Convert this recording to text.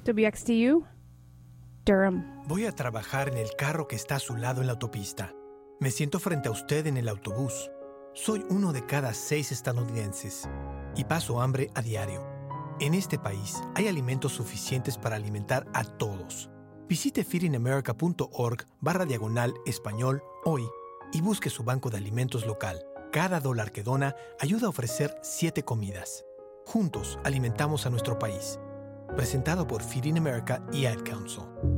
WXTU, Durham. Voy a trabajar en el carro que está a su lado en la autopista. Me siento frente a usted en el autobús. Soy uno de cada 6 estadounidenses y paso hambre a diario. En este país hay alimentos suficientes para alimentar a todos. Visite feedingamerica.org/español hoy y busque su banco de alimentos local. Cada dólar que dona ayuda a ofrecer 7 comidas. Juntos alimentamos a nuestro país. Presentado por Feeding America y Ad Council.